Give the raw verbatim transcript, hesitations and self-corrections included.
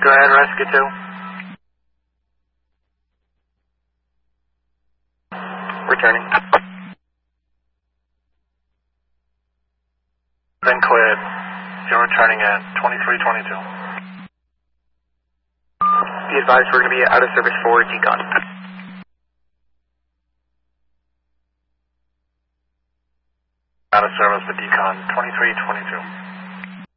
Go ahead, Rescue two. Returning. Been cleared. You're returning at twenty-three twenty-two. Be advised we're going to be out of service for decon. Out of service for decon, twenty-three twenty-two.